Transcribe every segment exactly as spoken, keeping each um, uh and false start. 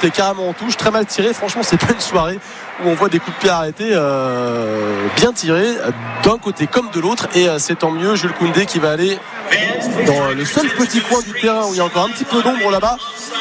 est carrément en touche, très mal tiré. Franchement, c'est pas une soirée où on voit des coups de pied arrêtés euh, bien tirés d'un côté comme de l'autre, et euh, c'est tant mieux. Jules Koundé qui va aller dans le seul petit coin du terrain où il y a encore un petit peu d'ombre là-bas,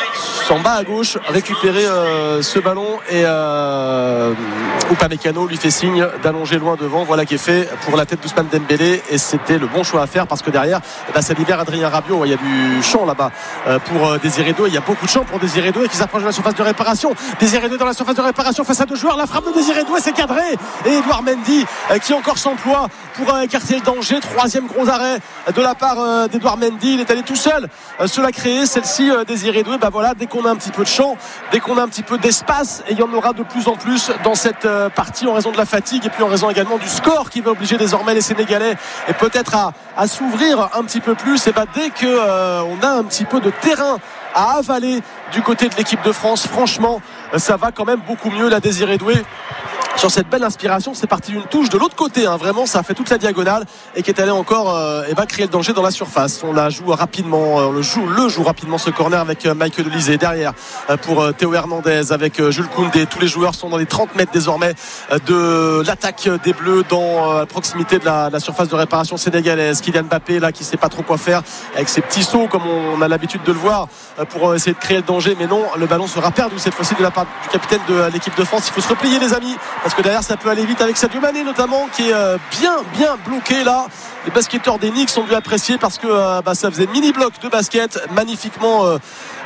en bas à gauche, récupérer euh, ce ballon, et euh, Upamecano lui fait signe d'allonger loin devant. Voilà qui est fait pour la tête d'Ousmane Dembélé, et c'était le bon choix à faire parce que derrière eh ben, ça libère Adrien Rabiot. Il y a du champ là-bas euh, pour euh, Désiré Doué, il y a beaucoup de champ pour Désiré Doué qui s'approche de la surface de réparation. Désiré Doué dans la surface de réparation face à deux joueurs, la frappe de Désiré Doué, c'est cadré, et Edouard Mendy euh, qui encore s'emploie pour euh, écarter le danger. Troisième gros arrêt de la part euh, d'Edouard Mendy, il est allé tout seul euh, se la créer celle-ci. euh, Désiré Doué, bah voilà, dès qu'on a un petit peu de champ, dès qu'on a un petit peu d'espace, et il y en aura de plus en plus dans cette euh, partie en raison de la fatigue et puis en raison également du score qui va obliger désormais les Sénégalais et peut-être à, à s'ouvrir un petit peu plus. Et bah dès que euh, on a un petit peu de terrain à avaler du côté de l'équipe de France, franchement ça va quand même beaucoup mieux. La Désiré Doué sur cette belle inspiration, c'est parti d'une touche de l'autre côté, hein, vraiment ça a fait toute la diagonale, et qui est allé encore euh, et va créer le danger dans la surface. On la joue rapidement, euh, on le joue, le joue rapidement ce corner avec euh, Michael Olise derrière euh, pour euh, Théo Hernandez avec euh, Jules Koundé. Tous les joueurs sont dans les trente mètres désormais euh, de l'attaque des Bleus, dans euh, proximité de la, de la surface de réparation sénégalaise. Kylian Mbappé là qui sait pas trop quoi faire avec ses petits sauts comme on, on a l'habitude de le voir euh, pour euh, essayer de créer le danger, mais non, le ballon sera perdu cette fois-ci de la part du capitaine de euh, l'équipe de France. Il faut se replier les amis, parce que derrière ça peut aller vite avec Sadio Mané notamment, qui est euh, bien bien bloqué là. Les basketteurs des Knicks ont dû apprécier parce que euh, bah, ça faisait mini bloc de basket magnifiquement euh,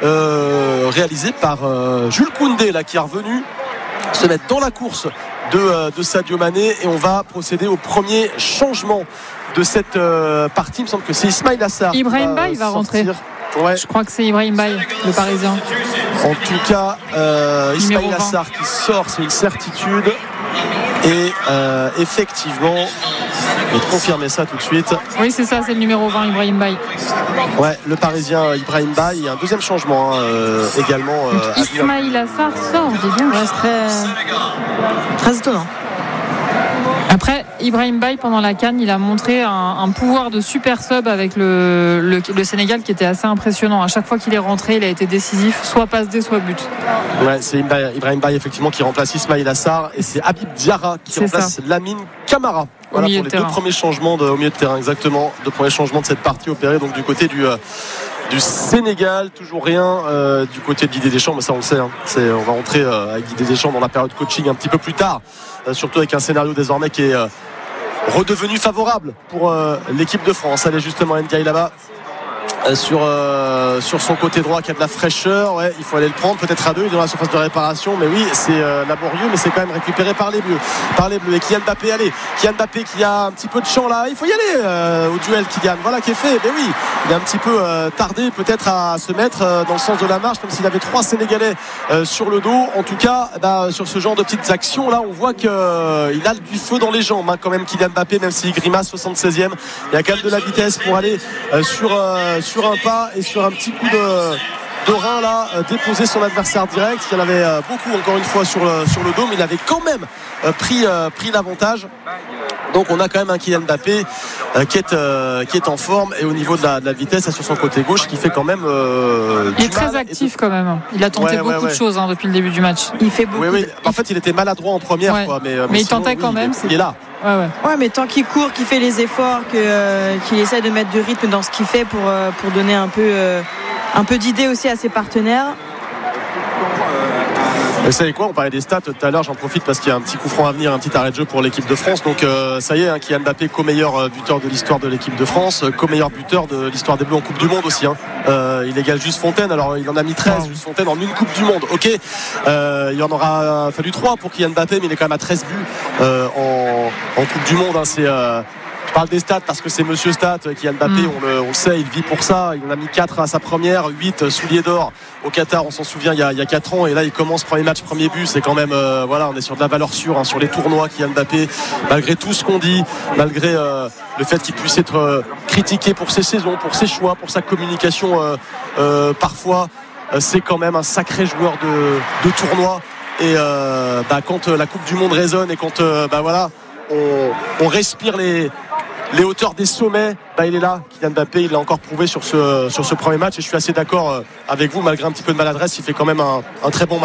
euh, réalisé par euh, Jules Koundé là, qui est revenu se mettre dans la course de, euh, de Sadio Mané, et on va procéder au premier changement de cette euh, partie. Il me semble que c'est Ismaïla Assar. Ibrahim Baye va rentrer. Ouais. Je crois que c'est Ibrahim Baye, le Parisien. En tout cas, euh, Ismaïla Assar qui sort, c'est une certitude. Et euh, effectivement, je vais te confirmer ça tout de suite. Oui, c'est ça, c'est le numéro vingt, Ibrahim Baye. Ouais, le Parisien Ibrahim Baye. Il y a un deuxième changement hein, euh, également. Euh, Ismaïla Assar sort, dis donc. Ouais, c'est très, très étonnant. Après, Ibrahim Baye, pendant la CAN, il a montré un, un pouvoir de super sub avec le, le, le Sénégal qui était assez impressionnant. À chaque fois qu'il est rentré, il a été décisif, soit passe D, soit but. Ouais, c'est Ibrahim Baye effectivement qui remplace Ismaïla Assar, et c'est Habib Diarra qui c'est remplace ça. Lamine Camara. Voilà pour les deux premiers changements de, au milieu de terrain, exactement. Deux premiers changements de cette partie opérés donc du côté du, euh, du Sénégal. Toujours rien euh, du côté de Didier Deschamps, mais ça on le sait. Hein. C'est, on va rentrer euh, avec Didier Deschamps dans la période coaching un petit peu plus tard, euh, surtout avec un scénario désormais qui est euh, redevenu favorable pour euh, l'équipe de France. Allez justement Ndiaye là-bas. Sur, euh, sur son côté droit qui a de la fraîcheur, ouais, il faut aller le prendre peut-être à deux, il est dans la surface de réparation, mais oui c'est euh, laborieux, mais c'est quand même récupéré par les Bleus par les Bleus et Kylian Mbappé, allez Kylian Mbappé qui a un petit peu de champ là, il faut y aller euh, au duel Kylian, voilà qui est fait, mais oui il a un petit peu euh, tardé peut-être à se mettre euh, dans le sens de la marche, comme s'il avait trois Sénégalais euh, sur le dos. En tout cas bah, sur ce genre de petites actions là on voit qu'il euh, a du feu dans les jambes hein, quand même Kylian Mbappé, même s'il grimace. Soixante-seizième, il y a quand même de la vitesse pour aller euh, sur euh, sur un pas et sur un petit coup de, de rein là, euh, déposer son adversaire direct. Il y en avait euh, beaucoup encore une fois sur le, sur le dos, mais il avait quand même euh, pris, euh, pris l'avantage. Donc on a quand même un Kylian Mbappé euh, qui, est, euh, qui est en forme, et au niveau de la, de la vitesse sur son côté gauche qui fait quand même euh, il est très actif de... quand même. Il a tenté ouais, beaucoup ouais, ouais. de choses hein, depuis le début du match. Il fait beaucoup. Oui, oui. De... En fait il était maladroit en première ouais. fois, mais, mais, mais il sinon, tentait quand oui, même. Il est, il est là. Ouais, ouais. ouais mais tant qu'il court, qu'il fait les efforts, que, euh, qu'il essaie de mettre du rythme dans ce qu'il fait pour, euh, pour donner un peu, euh, un peu d'idées aussi à ses partenaires. Vous savez quoi, on parlait des stats tout à l'heure, j'en profite parce qu'il y a un petit coup franc à venir, un petit arrêt de jeu pour l'équipe de France. Donc euh, ça y est, hein, Kylian Mbappé co-meilleur buteur de l'histoire de l'équipe de France, co-meilleur buteur de l'histoire des Bleus en Coupe du Monde aussi. Hein. Euh, il égale Juste Fontaine, alors il en a mis treize, wow. Juste Fontaine en une Coupe du Monde. Ok, euh, il y en aura fallu trois pour Kylian Mbappé, mais il est quand même à treize buts euh, en, en Coupe du Monde. Hein. C'est euh, Je parle des stats parce que c'est Monsieur Stat, Kylian Mbappé, mm. on, le, on le sait, il vit pour ça. Il en a mis quatre à sa première, huit souliers d'or au Qatar, on s'en souvient, il y a, il y a quatre ans. Et là, il commence premier match, premier but. C'est quand même, euh, voilà, on est sur de la valeur sûre hein, sur les tournois. Kylian Mbappé, malgré tout ce qu'on dit, malgré euh, le fait qu'il puisse être euh, critiqué pour ses saisons, pour ses choix, pour sa communication euh, euh, parfois, euh, c'est quand même un sacré joueur de, de tournoi. Et euh, bah, quand euh, la Coupe du Monde résonne et quand euh, bah, voilà, on, on respire les les hauteurs des sommets, bah, il est là, Kylian Mbappé, il l'a encore prouvé sur ce, sur ce premier match, et je suis assez d'accord avec vous, malgré un petit peu de maladresse, il fait quand même un, un très bon match.